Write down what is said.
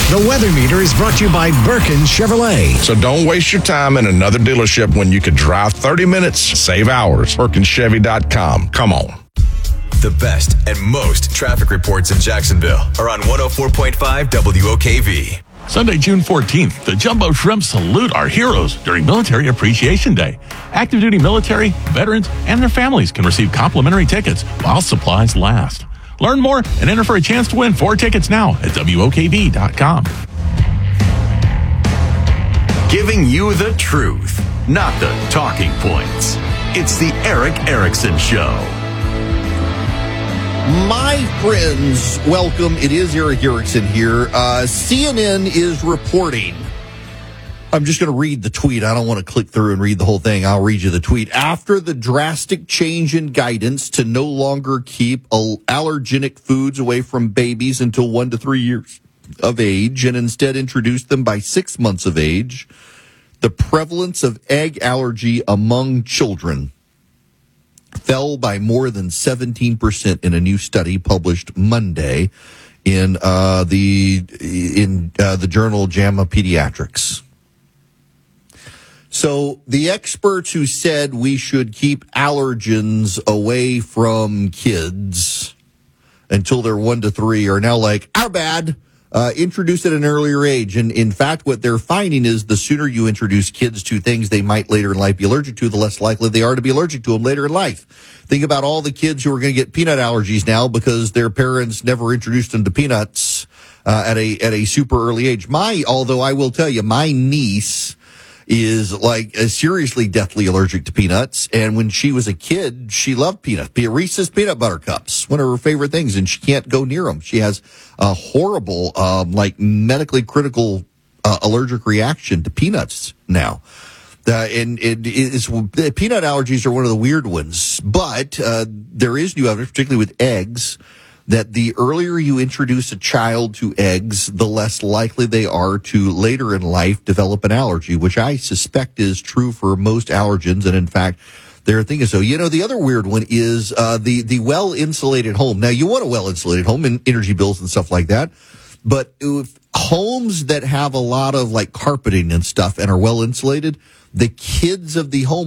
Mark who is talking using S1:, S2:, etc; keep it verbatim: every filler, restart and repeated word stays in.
S1: The Weather Meter is brought to you by Birkin Chevrolet.
S2: So don't waste your time in another dealership when you could drive thirty minutes, save hours. Birkin Chevy dot com. Come on.
S3: The best and most traffic reports in Jacksonville are on one oh four point five W O K V.
S4: Sunday, June fourteenth, the Jumbo Shrimp salute our heroes during Military Appreciation Day. Active duty military, veterans, and their families can receive complimentary tickets while supplies last. Learn more and enter for a chance to win four tickets now at W O K V dot com.
S3: Giving you the truth, not the talking points. It's the Eric Erickson Show.
S5: My friends, welcome. It is Eric Erickson here. Uh, C N N is reporting. I'm just going to read the tweet. I don't want to click through and read the whole thing. I'll read you the tweet. After the drastic change in guidance to no longer keep allergenic foods away from babies until one to three years of age and instead introduce them by six months of age, the prevalence of egg allergy among children fell by more than seventeen percent in a new study published Monday in uh, the in uh, the journal JAMA Pediatrics. So the experts who said we should keep allergens away from kids until they're one to three are now like, our bad. Uh, introduce at an earlier age. And in fact, what they're finding is the sooner you introduce kids to things they might later in life be allergic to, the less likely they are to be allergic to them later in life. Think about all the kids who are going to get peanut allergies now because their parents never introduced them to peanuts uh, at a at a super early age. My, although I will tell you, my niece is like uh, seriously deathly allergic to peanuts. And when she was a kid, she loved peanuts. Reese's peanut butter cups, one of her favorite things, and she can't go near them. She has a horrible, um, like medically critical uh, allergic reaction to peanuts now. Uh, and it is peanut allergies are one of the weird ones, but uh, there is new evidence, particularly with eggs, that the earlier you introduce a child to eggs, the less likely they are to later in life develop an allergy, which I suspect is true for most allergens. And in fact, their thing is so. You know, the other weird one is uh, the the well insulated home. Now, you want a well insulated home and energy bills and stuff like that, but if homes that have a lot of like carpeting and stuff and are well insulated, the kids of the home